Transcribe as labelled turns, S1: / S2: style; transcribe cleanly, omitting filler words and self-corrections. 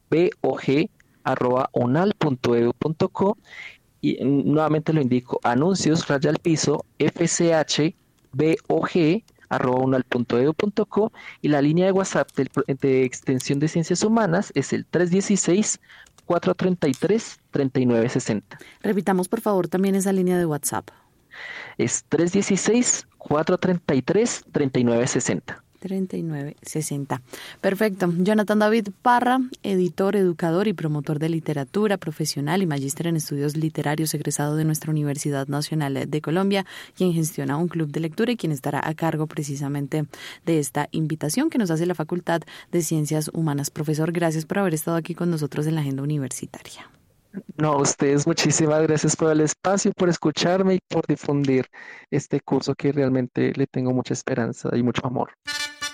S1: bog@unal.edu.co. Y nuevamente lo indico, anuncios raya al piso fchbog@unal.edu.co, y la línea de WhatsApp de extensión de ciencias humanas es el 316-433-3960.
S2: Repitamos, por favor, también esa línea de WhatsApp.
S1: Es 316-433-3960.
S2: 3960. Perfecto. Jonathan David Parra, editor, educador y promotor de literatura, profesional y magíster en estudios literarios, egresado de nuestra Universidad Nacional de Colombia, quien gestiona un club de lectura y quien estará a cargo precisamente de esta invitación que nos hace la Facultad de Ciencias Humanas. Profesor, gracias por haber estado aquí con nosotros en la Agenda Universitaria.
S1: No, a ustedes muchísimas gracias por el espacio, por escucharme y por difundir este curso que realmente le tengo mucha esperanza y mucho amor.